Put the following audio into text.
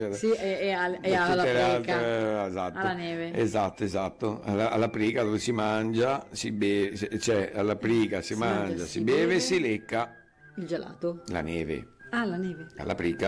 Sì, e da alla tutte le preca, altre, esatto, alla neve. esatto, alla prica dove si mangia, si beve, cioè alla prica si Si mangia, mangia, si si beve e si beve lecca il gelato. la neve, Ah, la neve. alla prica